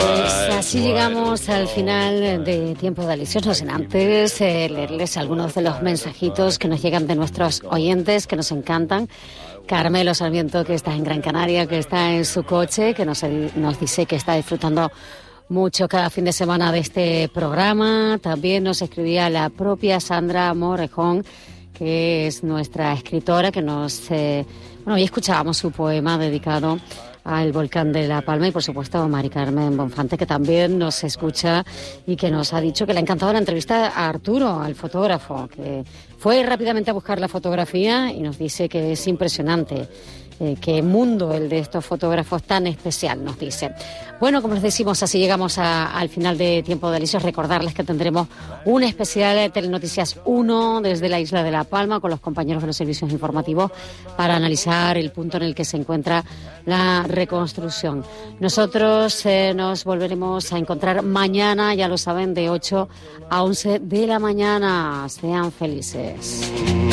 Así llegamos al final de Tiempo Delicioso, no sin antes leerles algunos de los mensajitos que nos llegan de nuestros oyentes, que nos encantan. Carmelo Sarmiento, que está en Gran Canaria, que está en su coche, que nos dice que está disfrutando mucho cada fin de semana de este programa. También nos escribía la propia Sandra Morejón, que es nuestra escritora, que hoy escuchábamos su poema dedicado al volcán de La Palma, y por supuesto Mari Carmen Bonfante, que también nos escucha y que nos ha dicho que le ha encantado la entrevista a Arturo, al fotógrafo, que fue rápidamente a buscar la fotografía y nos dice que es impresionante. Qué mundo el de estos fotógrafos tan especial, nos dice. Bueno, como les decimos, así llegamos al final de Tiempo Delicioso. Recordarles que tendremos un especial de Telenoticias 1 desde la isla de La Palma con los compañeros de los servicios informativos para analizar el punto en el que se encuentra la reconstrucción. Nosotros nos volveremos a encontrar mañana, ya lo saben, de 8 a 11 de la mañana. Sean felices.